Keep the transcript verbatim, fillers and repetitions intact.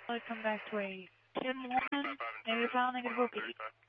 I'll come back to a ten one, maybe final negative O P.